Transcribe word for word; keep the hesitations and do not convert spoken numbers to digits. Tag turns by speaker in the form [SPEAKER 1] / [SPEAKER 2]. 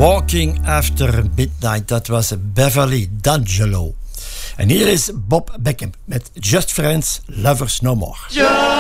[SPEAKER 1] Walking After Midnight, dat was Beverly D'Angelo. En hier is Bob Beckham met Just Friends, Lovers No More.
[SPEAKER 2] Just